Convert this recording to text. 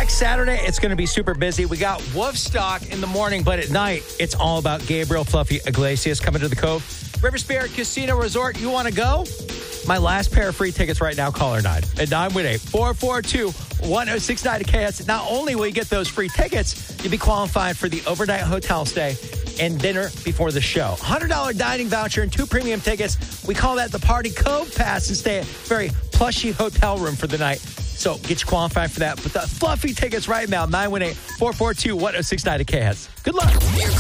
Next Saturday, it's going to be super busy. We got Wolfstock in the morning, but at night, it's all about Gabriel Fluffy Iglesias coming to the Cove. River Spirit Casino Resort, you want to go? My last pair of free tickets right now, caller 9 at 918-442-1069 to KS. Not only will you get those free tickets, you'll be qualified for the overnight hotel stay and dinner before the show. $100 dining voucher and 2 premium tickets. We call that the Party Cove Pass and stay at a very plushy hotel room for the night. So get you qualified for that. But the fluffy tickets right now, 918-442-1069 to KS. Good luck.